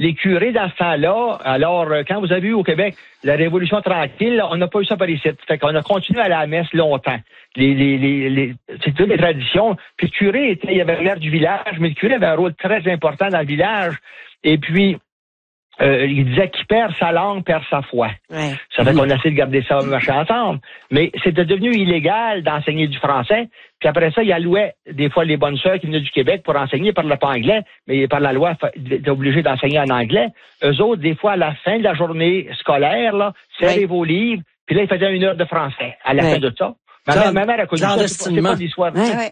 les curés dans ce temps-là, alors quand vous avez eu au Québec la Révolution tranquille, on n'a pas eu ça par ici. Fait qu'on a continué à aller à la messe longtemps. C'est toutes les traditions. Puis le curé, il avait l'air du village, mais le curé avait un rôle très important dans le village. Et puis, il disait qu'il perd sa langue, perd sa foi. Ouais. Ça fait qu'on essaie de garder ça marcher ensemble. Mais c'était devenu illégal d'enseigner du français. Puis après ça, il allouait des fois les bonnes sœurs qui venaient du Québec pour enseigner, ils parlaient pas anglais, mais par la loi, ils étaient obligés d'enseigner en anglais. Eux autres, des fois, à la fin de la journée scolaire, là, serrez vos livres, puis là, ils faisaient 1 heure de français à la fin de ça. Ma mère a connu ça, c'est pas de l'histoire.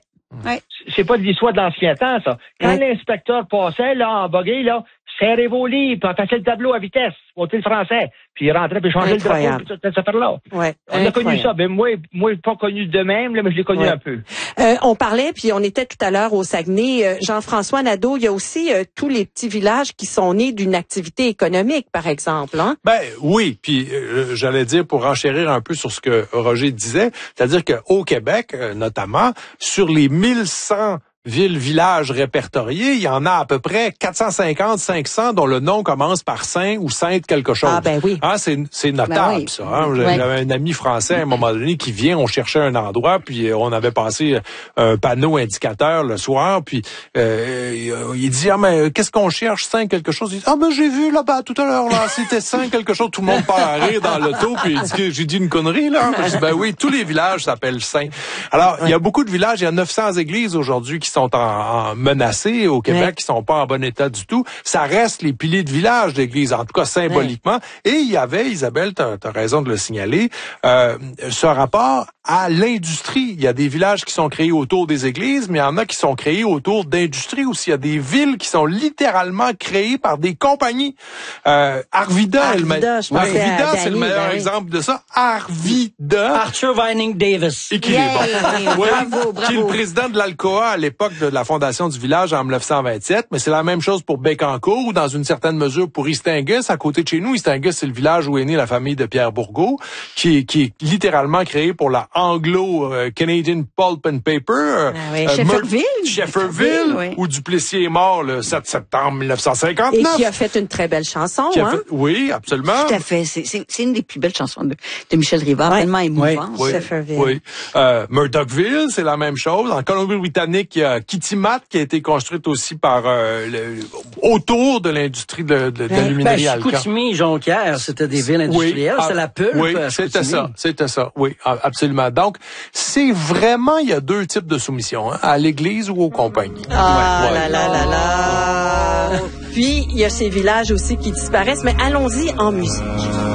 C'est pas de l'histoire de l'ancien temps, ça. Quand l'inspecteur passait, là, en buggy, là, serrez vos livres, puis passait le tableau à vitesse, monter le français, puis il rentrait, puis changeait le drapeau, puis toute cette affaire-là. Ouais. On a connu ça. Ben, moi, pas connu de même, là, mais je l'ai connu un peu. On parlait, puis on était tout à l'heure au Saguenay, Jean-François Nadeau, il y a aussi tous les petits villages qui sont nés d'une activité économique, par exemple, hein? Ben, oui, puis j'allais dire, pour enchérir un peu sur ce que Roger disait, c'est-à-dire qu'au Québec, notamment, sur les 1100 villes-villages répertoriés, il y en a à peu près 450, 500 dont le nom commence par Saint ou Sainte quelque chose. Ah ben oui. Hein, c'est notable, ça. Hein? J'avais un ami français à un moment donné qui vient, on cherchait un endroit, puis on avait passé un panneau indicateur le soir, puis il dit « Ah, mais qu'est-ce qu'on cherche? Saint quelque chose? » Il dit « Ah, ben j'ai vu là-bas tout à l'heure, là, c'était Saint quelque chose. » Tout le monde part à rire dans l'auto, puis il dit « J'ai dit une connerie, là? » Je dis « Ben oui, tous les villages s'appellent Saint. » Alors, il y a beaucoup de villages, il y a 900 églises aujourd'hui qui sont en menacés au Québec, qui sont pas en bon état du tout. Ça reste les piliers de village d'église, en tout cas symboliquement. Et il y avait, Isabelle, t'as raison de le signaler, ce rapport à l'industrie. Il y a des villages qui sont créés autour des églises, mais il y en a qui sont créés autour d'industries aussi. Il y a des villes qui sont littéralement créées par des compagnies. Arvida, c'est le meilleur exemple de ça. Arvida. Arthur Vining Davis. Et qui est qui est le président de l'Alcoa à l'époque de la fondation du village en 1927, mais c'est la même chose pour Bécancour ou dans une certaine mesure pour Istingus, à côté de chez nous. Istingus, c'est le village où est née la famille de Pierre Bourgault, qui est littéralement créé pour la Anglo-Canadian Pulp and Paper. Shefferville, où Duplessis est mort le 7 septembre 1959. Et qui a fait une très belle chanson, hein? Oui, absolument. Tout à fait. C'est une des plus belles chansons de Michel Rivard, tellement émouvante. Shefferville. Oui. Murdochville, c'est la même chose. En Colombie-Britannique, il y a Kitimat qui a été construite aussi par autour de l'industrie de l'aluminium Alcan. Chicoutimi, Jonquière, c'était des villes industrielles, c'est la pulpe. Oui, c'était ça. Oui, absolument. Donc, c'est vraiment, il y a deux types de soumission, hein, à l'Église ou aux compagnies. Puis, il y a ces villages aussi qui disparaissent, mais allons-y en musique.